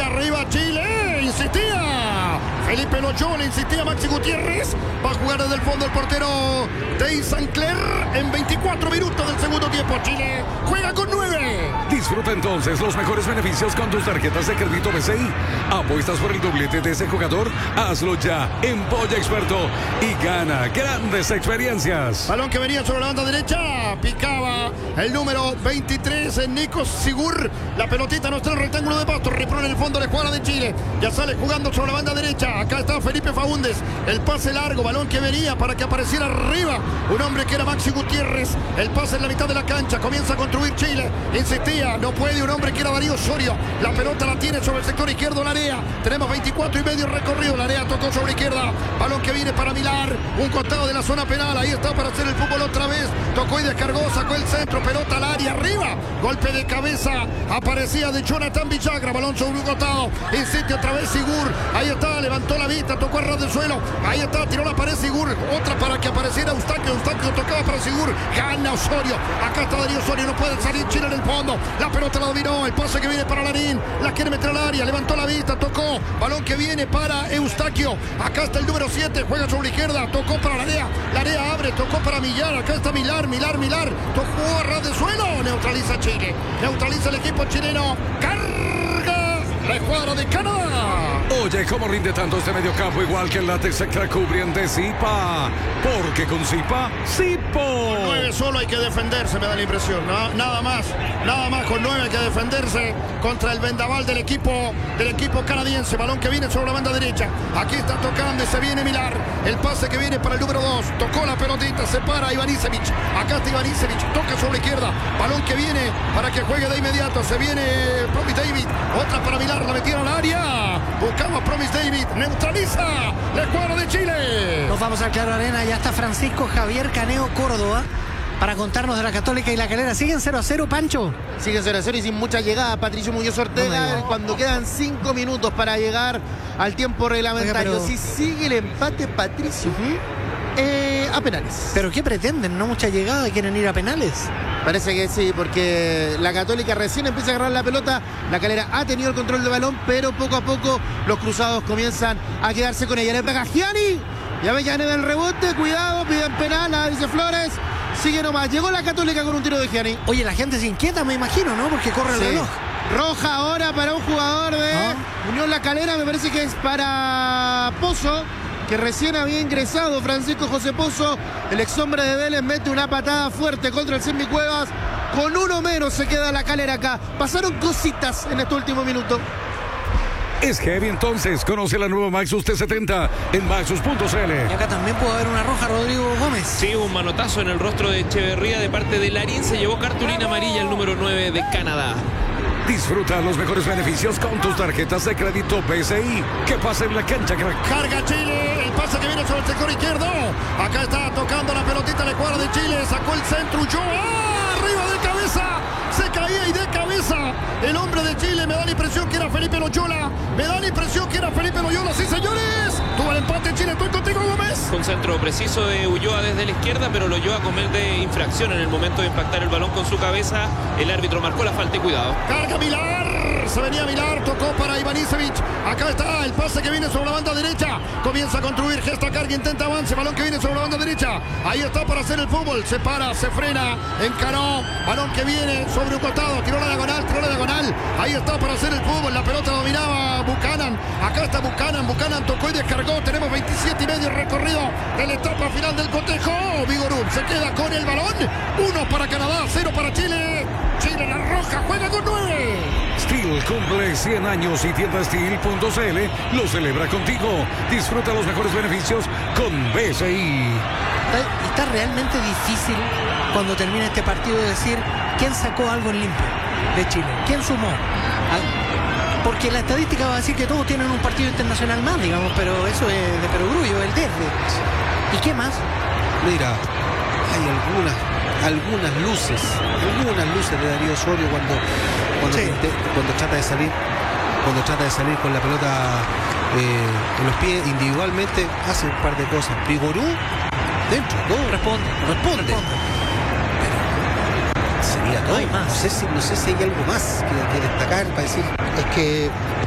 arriba Chile, insistía Felipe Loyola, insistía Maxi Gutiérrez, va a jugar desde el fondo el portero Dave Sinclair en 24 minutos del segundo tiempo. Chile juega con 9. Disfruta entonces los mejores beneficios con tus tarjetas de crédito BCI. ¿Apuestas por el doblete de ese jugador? Hazlo ya en Polla Experto y gana grandes experiencias. Balón que venía sobre la banda derecha, picaba el número 23 en Nico Sigur. La pelotita no está en el rectángulo de pasto, repro en el fondo de jugada de Chile. Ya sale jugando sobre la banda derecha. Acá está Felipe Faúndez, el pase largo, balón que venía para que apareciera arriba un hombre que era Maxi Gutiérrez. El pase en la mitad de la cancha, comienza a construir Chile. Insistía, no puede un hombre que era Darío Osorio. La pelota la tiene sobre el sector izquierdo Larea. Tenemos 24 y medio recorrido. Larea tocó sobre izquierda. Balón que viene para Milar. Un costado de la zona penal. Ahí está para hacer el fútbol otra vez. Tocó y descargó. Sacó el centro. Pelota al área. Arriba. Golpe de cabeza. Aparecía de Jonathan Villagra. Balón sobre un costado. Insiste otra vez Sigur. Ahí está. Levantó la vista. Tocó a ras del suelo. Ahí está. Tiró la pared Sigur. Otra para que apareciera Eustaquio. Eustaquio tocaba para Sigur. Gana Osorio. Acá está Darío Osorio. No puede salir Chile en el fondo. La pelota la dominó. El pase que viene para Larín. La quiere meter al área. Levantó la vista. Tocó. Balón que viene para Eustaquio. Acá está el número 7. Juega sobre la izquierda. Tocó para Larea. Larea abre. Tocó para Millar. Acá está Milar. Tocó a ras de suelo. Neutraliza Chile. Neutraliza el equipo chileno. Carga la escuadra de Canadá. Oye, ¿cómo rinde tanto este mediocampo? Igual que el látex extra cubriente Zipa. Porque con Zipa, Zipo. 9 solo hay que defenderse, me da la impresión. Nada más con 9 hay que defenderse contra el vendaval del equipo canadiense. Balón que viene sobre la banda derecha. Aquí está tocando y se viene Milar. El pase que viene para el número 2. Tocó la pelotita, se para Ivanisevic. Acá está Ivanisevic, toca sobre la izquierda. Balón que viene para que juegue de inmediato. Se viene Promise David. Otra para Milar, la metieron al área. Buscamos a Promise David. Neutraliza la escuadra de Chile. Nos vamos al Claro Arena. Ya está Francisco Javier Caneo Córdoba para contarnos de la Católica y la Calera. ¿Siguen 0-0, Pancho? Siguen 0-0 y sin mucha llegada. Patricio Muñoz Ortega, cuando quedan 5 minutos para llegar al tiempo reglamentario. Oiga, pero... Si sigue el empate, Patricio, a penales. ¿Pero qué pretenden? ¿No mucha llegada? ¿Quieren ir a penales? Parece que sí, porque la Católica recién empieza a agarrar la pelota. La Calera ha tenido el control del balón, pero poco a poco los cruzados comienzan a quedarse con ella. Le pega Gianni. Ya ve Gianni del rebote. Cuidado, piden penal. Dice Flores. Sigue nomás. Llegó la Católica con un tiro de Gianni. Oye, la gente se inquieta, me imagino, ¿no? Porque corre el reloj. Roja ahora para un jugador de Unión La Calera. Me parece que es para Pozo, que recién había ingresado. Francisco José Pozo, el ex hombre de Vélez, mete una patada fuerte contra el Semi Cuevas. Con uno menos se queda la Calera acá. Pasaron cositas en este último minuto. Es heavy entonces. Conoce la nueva Maxus T70 en Maxus.cl. Y acá también puede haber una roja, Rodrigo Gómez. Sí, un manotazo en el rostro de Echeverría de parte de Larín. Se llevó cartulina amarilla el número 9 de Canadá. Disfruta los mejores beneficios con tus tarjetas de crédito BCI. Que pasa en la cancha, crack. Carga Chile, el pase que viene sobre el sector izquierdo. Acá está tocando la pelotita la escuadra de Chile. Sacó el centro, huyó. Arriba de cabeza. Se caía y de cabeza. El hombre de Chile, me da la impresión que era Felipe Loyola. Sí, señores. Tuvo el empate Chile. Estoy contigo, Gómez. Un centro preciso de Ulloa desde la izquierda, pero Ulloa comete infracción en el momento de impactar el balón con su cabeza. El árbitro marcó la falta y cuidado. Carga Milar. Se venía Milar, tocó para Ivanisevic. Acá está el pase que viene sobre la banda derecha. Comienza a construir, gesta carga, intenta avance. Balón que viene sobre la banda derecha. Ahí está para hacer el fútbol. Se para, se frena, encaró. Balón que viene sobre un costado. Tiró la diagonal. Ahí está para hacer el fútbol. La pelota la dominaba Buchanan. Acá está Buchanan. Buchanan tocó y descargó. Tenemos 27 y medio recorrido de la etapa final del cotejo. Vigorún se queda con el balón. 1 para Canadá, 0 para Chile. Chile la roja, juega con 9. Steel cumple 100 años y tienda Steel.cl lo celebra contigo. Disfruta los mejores beneficios con BCI. Está realmente difícil cuando termina este partido decir quién sacó algo en limpio de Chile, quién sumó. Porque la estadística va a decir que todos tienen un partido internacional más, digamos, pero eso es de perogrullo, el desde. ¿Y qué más? Mira, hay algunas luces de Darío Osorio cuando trata de salir con la pelota en los pies individualmente, hace un par de cosas. Vigorú dentro, responde. Pero sería todo. No hay más. No sé si hay algo más que destacar para decir. Es que